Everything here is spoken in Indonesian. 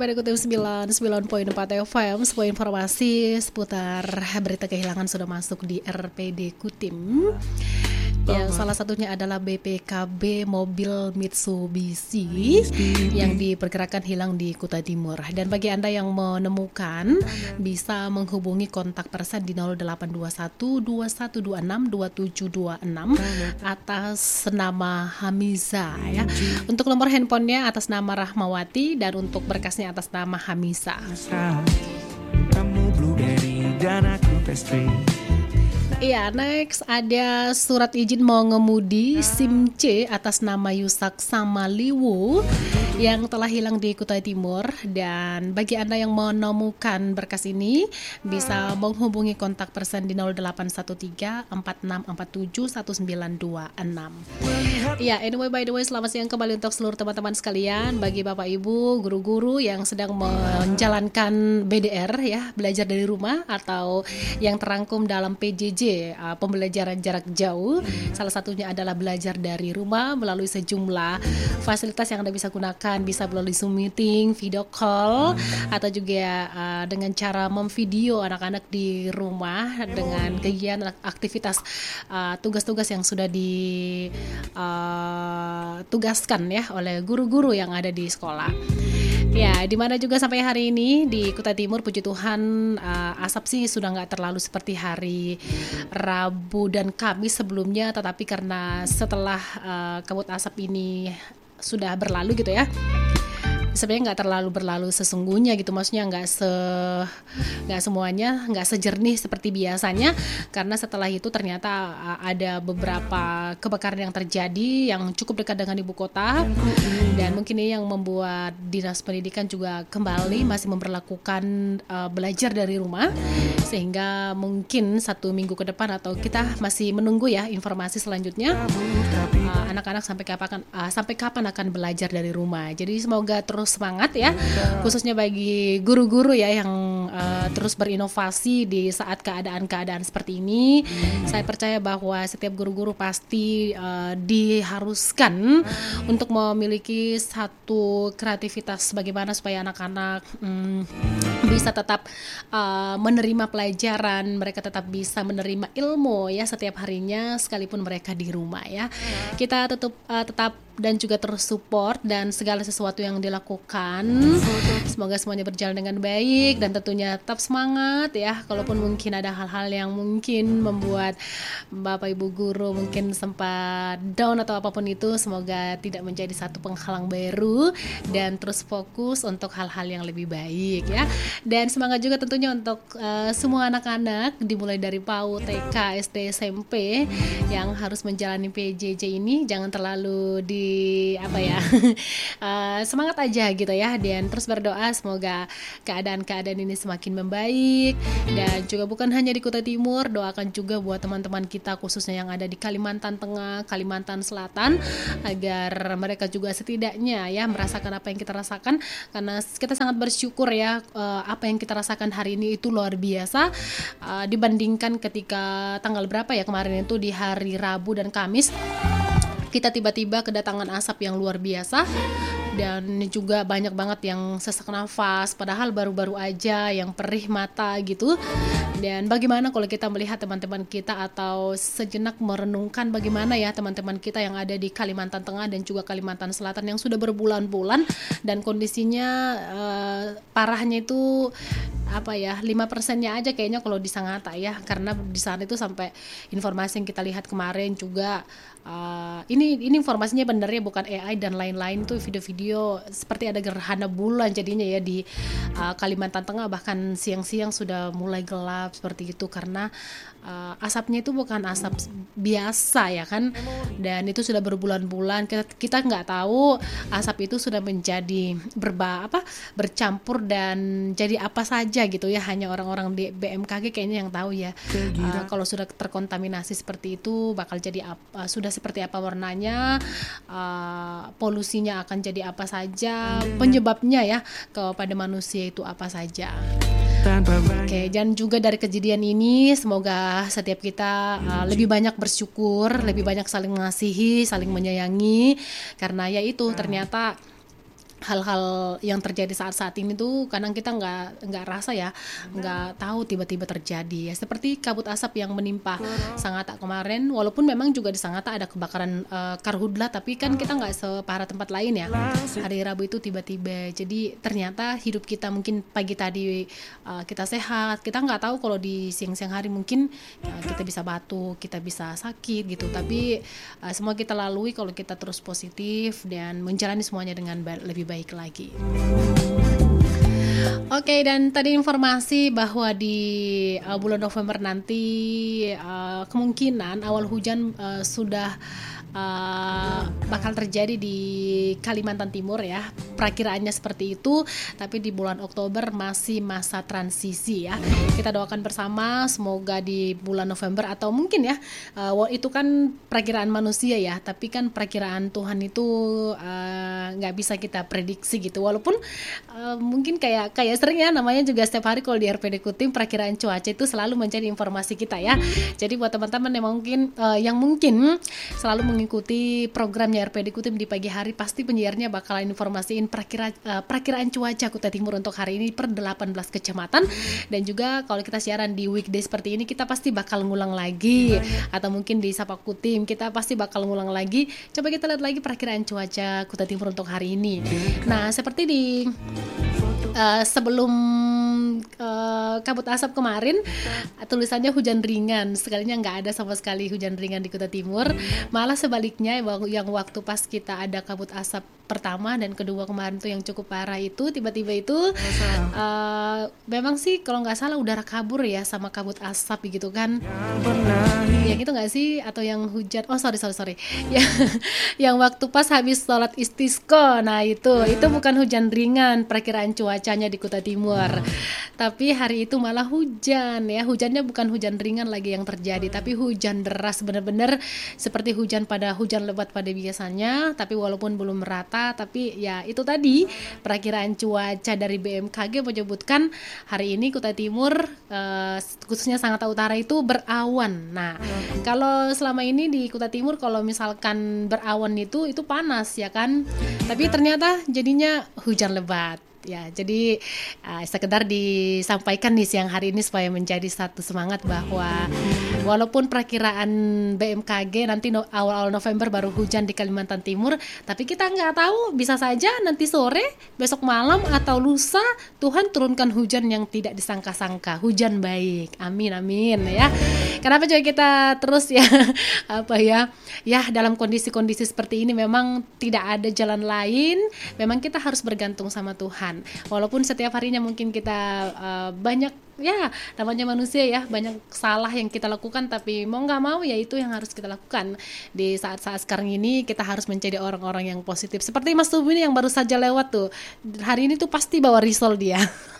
KPD Kutip 99.4 FM. Sebuah informasi seputar berita kehilangan sudah masuk di RPD Kutim. Yang salah satunya adalah BPKB mobil Mitsubishi yang diperkirakan hilang di Kuta Timur. Dan bagi Anda yang menemukan, bisa menghubungi kontak person di 0821 2126 2726 atas nama Hamiza ya. Untuk nomor handphonenya atas nama Rahmawati dan untuk berkasnya atas nama Hamiza. Kamu blueberry dan aku pastry. Iya, next ada surat izin mengemudi SIM C atas nama Yusak Samaliwu yang telah hilang di Kutai Timur. Dan bagi Anda yang menemukan berkas ini, bisa menghubungi kontak person di 0813 4647 1926. Iya, anyway by the way, selamat siang kembali untuk seluruh teman-teman sekalian. Bagi Bapak Ibu, guru-guru yang sedang menjalankan BDR ya, belajar dari rumah, atau yang terangkum dalam PJJ, pembelajaran jarak jauh. Salah satunya adalah belajar dari rumah melalui sejumlah fasilitas yang Anda bisa gunakan, bisa melalui Zoom meeting, video call, atau juga dengan cara memvideo anak-anak di rumah dengan kegiatan aktivitas tugas-tugas yang sudah ditugaskan ya oleh guru-guru yang ada di sekolah. Ya, di mana juga sampai hari ini di Kutai Timur, puji Tuhan, asap sih sudah nggak terlalu seperti hari Rabu dan Kamis sebelumnya, tetapi karena setelah kabut asap ini sudah berlalu gitu ya, sebenarnya nggak terlalu berlalu sesungguhnya gitu, maksudnya nggak semuanya nggak sejernih seperti biasanya, karena setelah itu ternyata ada beberapa kebakaran yang terjadi yang cukup dekat dengan ibu kota, dan mungkin ini yang membuat dinas pendidikan juga kembali masih memperlakukan belajar dari rumah, sehingga mungkin 1 minggu ke depan atau kita masih menunggu ya informasi selanjutnya anak-anak sampai kapan akan belajar dari rumah. Jadi semoga terus semangat ya, khususnya bagi guru-guru ya yang terus berinovasi di saat keadaan-keadaan seperti ini. Saya percaya bahwa setiap guru-guru pasti diharuskan untuk memiliki satu kreativitas bagaimana supaya anak-anak bisa tetap menerima pelajaran, mereka tetap bisa menerima ilmu ya setiap harinya sekalipun mereka di rumah ya. Kita tetap dan juga terus support dan segala sesuatu yang dilakukan. Semoga semuanya berjalan dengan baik dan tentunya tetap semangat ya. Kalaupun mungkin ada hal-hal yang mungkin membuat Bapak Ibu guru mungkin sempat down atau apapun itu, semoga tidak menjadi satu penghalang baru dan terus fokus untuk hal-hal yang lebih baik ya. Dan semangat juga tentunya untuk semua anak-anak dimulai dari PAUD, TK, SD, SMP yang harus menjalani PJJ ini. Jangan terlalu semangat aja gitu ya, dan terus berdoa semoga keadaan-keadaan ini semakin membaik. Dan juga bukan hanya di Kutai Timur, doakan juga buat teman-teman kita khususnya yang ada di Kalimantan Tengah, Kalimantan Selatan, agar mereka juga setidaknya ya merasakan apa yang kita rasakan, karena kita sangat bersyukur ya, apa yang kita rasakan hari ini itu luar biasa dibandingkan ketika tanggal berapa ya kemarin itu, di hari Rabu dan Kamis kita tiba-tiba kedatangan asap yang luar biasa, dan juga banyak banget yang sesak nafas padahal baru-baru aja, yang perih mata gitu. Dan bagaimana kalau kita melihat teman-teman kita atau sejenak merenungkan bagaimana ya teman-teman kita yang ada di Kalimantan Tengah dan juga Kalimantan Selatan yang sudah berbulan-bulan dan kondisinya parahnya itu 5%-nya aja kayaknya kalau di Sangatta ya, karena di sana itu sampai informasi yang kita lihat kemarin juga ini informasinya benernya bukan AI dan lain-lain, tuh video-video seperti ada gerhana bulan jadinya ya di Kalimantan Tengah, bahkan siang-siang sudah mulai gelap seperti itu karena asapnya itu bukan asap biasa ya kan, dan itu sudah berbulan-bulan kita nggak tahu asap itu sudah menjadi bercampur dan jadi apa saja gitu ya, hanya orang-orang di BMKG kayaknya yang tahu ya. Kalau sudah terkontaminasi seperti itu bakal jadi sudah seperti apa warnanya, polusinya akan jadi apa saja, penyebabnya ya kepada manusia itu apa saja. Oke, dan juga dari kejadian ini semoga setiap kita lebih banyak bersyukur, lebih banyak saling mengasihi, saling menyayangi, karena ya itu ternyata hal-hal yang terjadi saat-saat ini tuh kadang kita nggak rasa ya, nggak tahu tiba-tiba terjadi ya, seperti kabut asap yang menimpa Sangatta kemarin. Walaupun memang juga di Sangatta ada kebakaran karhutla, tapi kan kita nggak separah tempat lain ya. Hari Rabu itu tiba-tiba, jadi ternyata hidup kita mungkin pagi tadi kita sehat, kita nggak tahu kalau di siang-siang hari mungkin kita bisa batuk, kita bisa sakit gitu. Tapi semua kita lalui kalau kita terus positif dan menjalani semuanya dengan lebih baik lagi. Oke, dan tadi informasi bahwa di bulan November nanti kemungkinan awal hujan sudah bakal terjadi di Kalimantan Timur ya, perakiraannya seperti itu. Tapi di bulan Oktober masih masa transisi ya. Kita doakan bersama semoga di bulan November, atau mungkin ya itu kan perakiraan manusia ya, tapi kan perakiraan Tuhan itu nggak bisa kita prediksi gitu. Walaupun mungkin kayak sering ya, namanya juga setiap hari kalau di RPD Kutim perakiraan cuaca itu selalu menjadi informasi kita ya. Jadi buat teman-teman yang mungkin selalu mengikuti programnya RPD Kutim di pagi hari, pasti penyiarnya bakalan informasiin perakiraan cuaca Kutai Timur untuk hari ini per 18 kecamatan. Dan juga kalau kita siaran di weekday seperti ini, kita pasti bakal ngulang lagi, atau mungkin di Sapa Kutim kita pasti bakal ngulang lagi. Coba kita lihat lagi perakiraan cuaca Kutai Timur untuk hari ini. Nah, seperti di sebelum kabut asap kemarin, tulisannya hujan ringan, sekalinya nggak ada sama sekali hujan ringan di Kutai Timur. Malah sebaliknya, yang waktu pas kita ada kabut asap pertama dan kedua kemarin tuh yang cukup parah itu, tiba-tiba itu memang sih kalau nggak salah udara kabur ya sama kabut asap gitu kan. Yang itu nggak sih, atau yang hujan, sorry yang waktu pas habis sholat istisqa. Nah itu bukan hujan ringan perakiraan cuacanya di Kutai Timur, tapi hari itu malah hujan ya. Hujannya bukan hujan ringan lagi yang terjadi, tapi hujan deras, benar-benar seperti hujan lebat pada biasanya. Tapi walaupun belum merata, tapi ya itu tadi perakiraan cuaca dari BMKG menyebutkan hari ini Kutai Timur khususnya Sangatta Utara itu berawan. Nah, kalau selama ini di Kutai Timur kalau misalkan berawan itu panas ya kan, tapi ternyata jadinya hujan lebat. Ya, jadi sekedar disampaikan nih siang hari ini supaya menjadi satu semangat bahwa walaupun perakiraan BMKG nanti awal-awal November baru hujan di Kalimantan Timur, tapi kita nggak tahu, bisa saja nanti sore, besok malam, atau lusa Tuhan turunkan hujan yang tidak disangka-sangka, hujan baik. Amin ya. Kenapa juga kita terus ya dalam kondisi-kondisi seperti ini memang tidak ada jalan lain, memang kita harus bergantung sama Tuhan. Walaupun setiap harinya mungkin kita banyak ya, namanya manusia ya, banyak salah yang kita lakukan, tapi mau nggak mau ya itu yang harus kita lakukan. Di saat-saat sekarang ini kita harus menjadi orang-orang yang positif. Seperti Mas Tubu ini yang baru saja lewat tuh, hari ini tuh pasti bawa risol dia.